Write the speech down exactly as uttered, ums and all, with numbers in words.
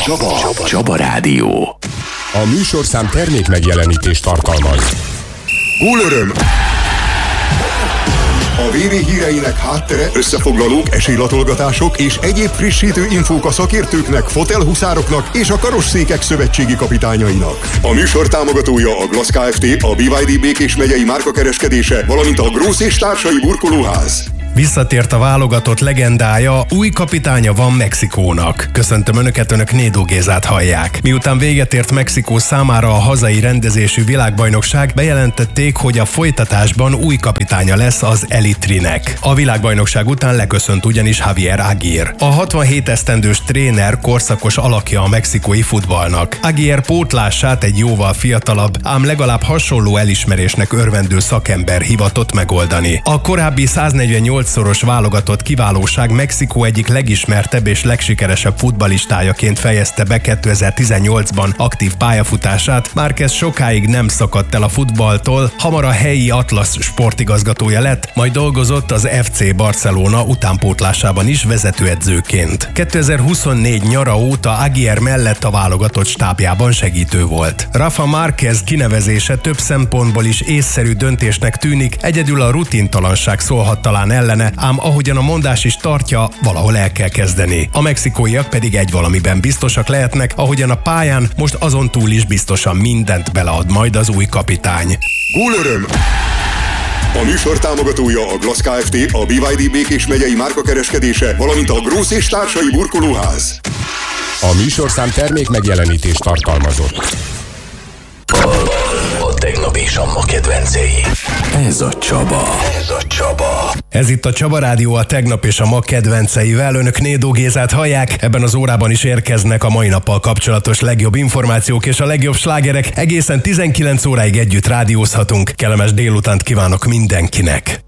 Csaba. Csaba. Csaba Rádió. A műsorszám termék megjelenítést tartalmaz. Gólöröm! A vé vé híreinek háttere, összefoglalók, esélylatolgatások és egyéb frissítő infók a szakértőknek, fotelhuszároknak és a karosszékek szövetségi kapitányainak. A műsor támogatója a Glass Kft., a bé vé dé Békés megyei márkakereskedése, valamint a Grósz és társai burkolóház. Visszatért a válogatott legendája, új kapitánya van Mexikónak. Köszöntöm Önöket, Önök Nédó Gézát hallják. Miután véget ért Mexikó számára a hazai rendezésű világbajnokság, bejelentették, hogy a folytatásban új kapitánya lesz az Elitrinek. A világbajnokság után leköszönt ugyanis Javier Aguirre. A hatvanhét esztendős tréner korszakos alakja a mexikói futballnak. Aguirre pótlását egy jóval fiatalabb, ám legalább hasonló elismerésnek örvendő szakember hivatott megoldani. A korábbi száznegyvennyolc szoros válogatott kiválóság Mexikó egyik legismertebb és legsikeresebb futballistájaként fejezte be kétezer-tizennyolcban aktív pályafutását. Márquez sokáig nem szakadt el a futballtól, hamar a helyi Atlas sportigazgatója lett, majd dolgozott az ef cé Barcelona utánpótlásában is vezetőedzőként. kétezer-huszonnégy nyara óta Aguirre mellett a válogatott stábjában segítő volt. Rafa Márquez kinevezése több szempontból is észszerű döntésnek tűnik, egyedül a rutintalanság szólhat talán ellene, ám ahogyan a mondás is tartja, valahol el kell kezdeni. A mexikóiak pedig egy valamiben biztosak lehetnek, ahogyan a pályán most azon túl is biztosan mindent belead majd az új kapitány. Gólöröm! A műsor támogatója a Glass Kft., a bé vé dé Békés megyei márkakereskedése, valamint a Grósz és társai burkolóház. A műsorszám termék megjelenítést tartalmazott. A tegnap és a ma kedvencei. Ez a Csaba. Ez a Csaba. Ez itt a Csaba Rádió a tegnap és a ma kedvenceivel. Önök Nédó Gézát hallják. Ebben az órában is érkeznek a mai nappal kapcsolatos legjobb információk és a legjobb slágerek. Egészen tizenkilenc óráig együtt rádiózhatunk. Kellemes délutánt kívánok mindenkinek.